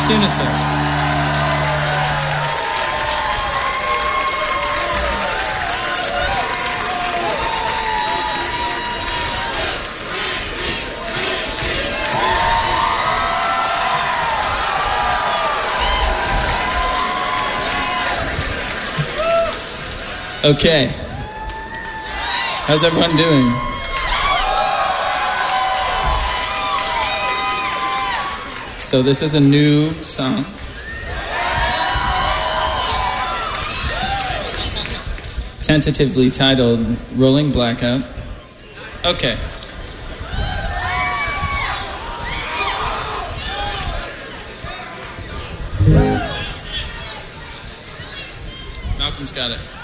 Tunisar. Okay. How's everyone doing? So this is a new song. Tentatively titled Rolling Blackout. Okay. Malcolm's got it.